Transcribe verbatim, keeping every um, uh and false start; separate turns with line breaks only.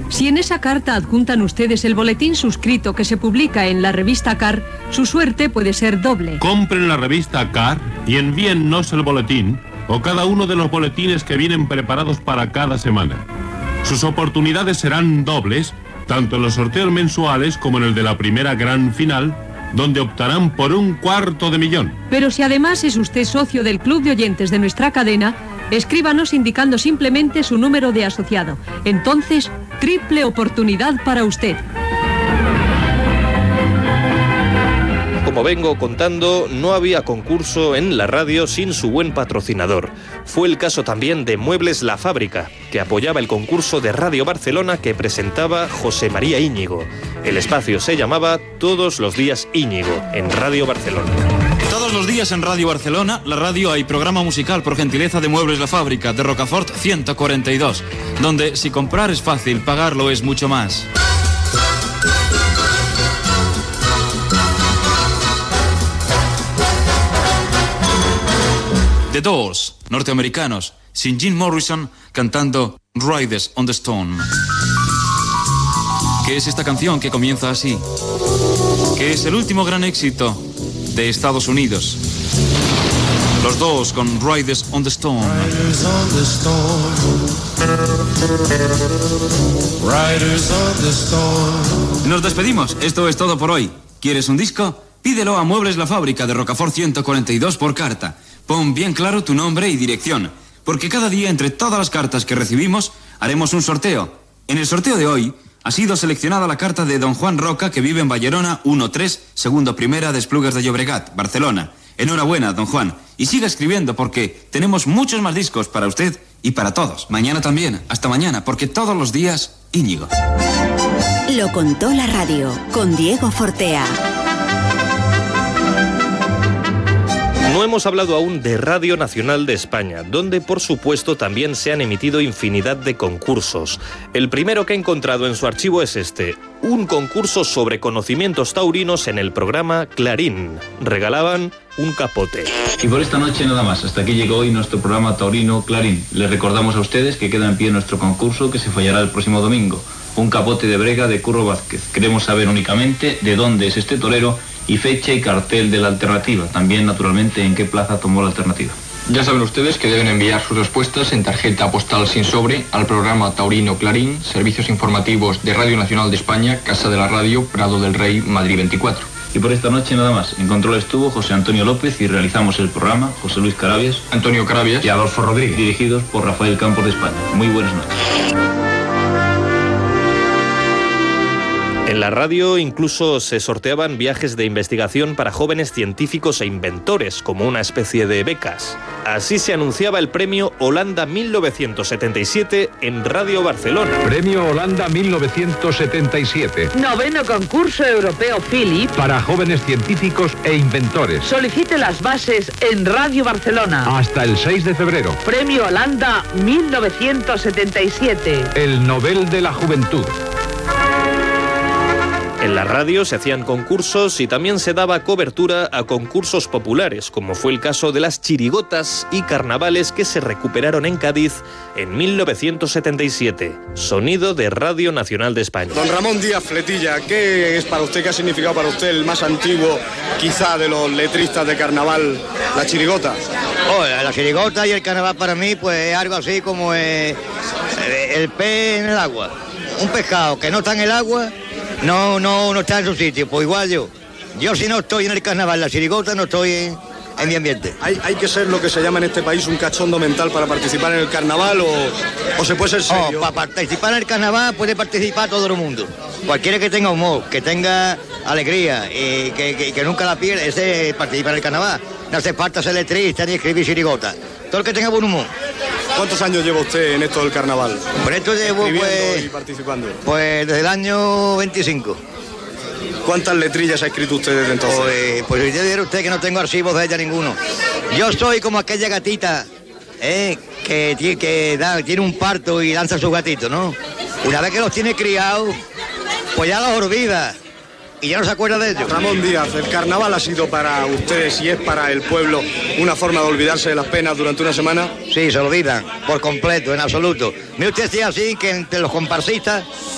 Si en esa carta adjuntan ustedes el boletín suscrito que se publica en la revista Car, su suerte puede ser doble.
Compren la revista Car y envíennos el boletín o cada uno de los boletines que vienen preparados para cada semana. Sus oportunidades serán dobles, tanto en los sorteos mensuales como en el de la primera gran final, donde optarán por un cuarto de millón.
Pero si además es usted socio del club de oyentes de nuestra cadena, escríbanos indicando simplemente su número de asociado. Entonces, triple oportunidad para usted.
Como vengo contando, no había concurso en la radio sin su buen patrocinador. Fue el caso también de Muebles La Fábrica, que apoyaba el concurso de Radio Barcelona que presentaba José María Íñigo. El espacio se llamaba Todos los días Íñigo, en Radio Barcelona.
Todos los días en Radio Barcelona, la radio, hay programa musical por gentileza de Muebles La Fábrica, de Rocafort ciento cuarenta y dos, donde si comprar es fácil, pagarlo es mucho más. The Doors, norteamericanos, sin Jim Morrison cantando Riders on the Stone. ¿Qué es esta canción que comienza así? Que es el último gran éxito de Estados Unidos. Los Doors con Riders on the Stone. Riders on the Stone. Riders on the Stone. Nos despedimos, esto es todo por hoy. ¿Quieres un disco? Pídelo a Muebles La Fábrica de Rocafort ciento cuarenta y dos por carta. Pon bien claro tu nombre y dirección, porque cada día entre todas las cartas que recibimos haremos un sorteo. En el sorteo de hoy ha sido seleccionada la carta de don Juan Roca, que vive en Vallerona uno tres, segundo primera de Esplugues de Llobregat, Barcelona. Enhorabuena, don Juan, y siga escribiendo porque tenemos muchos más discos para usted y para todos. Mañana también, hasta mañana, porque todos los días Íñigo.
Lo contó la radio con Diego Fortea.
No hemos hablado aún de Radio Nacional de España, donde por supuesto también se han emitido infinidad de concursos. El primero que he encontrado en su archivo es este, un concurso sobre conocimientos taurinos en el programa Clarín. Regalaban un capote.
Y por esta noche nada más, hasta aquí llegó hoy nuestro programa taurino Clarín. Les recordamos a ustedes que queda en pie nuestro concurso que se fallará el próximo domingo. Un capote de brega de Curro Vázquez. Queremos saber únicamente de dónde es este torero y fecha y cartel de la alternativa. También, naturalmente, en qué plaza tomó la alternativa.
Ya saben ustedes que deben enviar sus respuestas en tarjeta postal sin sobre al programa Taurino Clarín, Servicios Informativos de Radio Nacional de España, Casa de la Radio, Prado del Rey, Madrid veinticuatro.
Y por esta noche nada más. En control estuvo José Antonio López y realizamos el programa José Luis Carabias,
Antonio Carabias
y Adolfo Rodríguez, dirigidos por Rafael Campos de España. Muy buenas noches.
En la radio incluso se sorteaban viajes de investigación para jóvenes científicos e inventores, como una especie de becas. Así se anunciaba el Premio Holanda mil novecientos setenta y siete en Radio Barcelona.
Premio Holanda mil novecientos setenta y siete.
Noveno concurso europeo Philip
para jóvenes científicos e inventores.
Solicite las bases en Radio Barcelona.
Hasta el seis de febrero.
Premio Holanda mil novecientos setenta y siete.
El Nobel de la Juventud.
En la radio se hacían concursos y también se daba cobertura a concursos populares, como fue el caso de las chirigotas y carnavales que se recuperaron en Cádiz en mil novecientos setenta y siete. Sonido de Radio Nacional de España.
Don Ramón Díaz Fletilla, ¿qué es para usted, qué ha significado para usted el más antiguo, quizá, de los letristas de carnaval, la chirigota?
Oh, la chirigota y el carnaval para mí, pues es algo así como eh, el pez en el agua. Un pescado que no está en el agua, no, no, no está en su sitio, pues igual yo. Yo si no estoy en el carnaval, la chirigota, no estoy en, en mi ambiente.
¿Hay, ¿Hay que ser lo que se llama en este país un cachondo mental para participar en el carnaval o, o se puede ser serio?
Oh, para participar en el carnaval puede participar todo el mundo. Cualquiera que tenga humor, que tenga alegría y que, que, que nunca la pierda, ese participa en el carnaval. No hace falta ser letrista ni escribir chirigota. Todo el que tenga buen humor.
¿Cuántos años lleva usted en esto del carnaval?
Por esto llevo, pues,
y participando.
Pues desde el año veinticinco.
¿Cuántas letrillas ha escrito usted desde entonces?
Pues, pues yo diría usted que no tengo archivos de ella ninguno. Yo soy como aquella gatita, eh, que, tiene, que da, tiene un parto y lanza a sus gatitos, ¿no? Una vez que los tiene criados, pues ya los olvida. Y ya no se acuerda de ellos.
Ramón Díaz, el carnaval ha sido para ustedes y es para el pueblo una forma de olvidarse de las penas durante una semana.
Sí, se olvidan, por completo, en absoluto. Mire usted si es así, que entre los comparsistas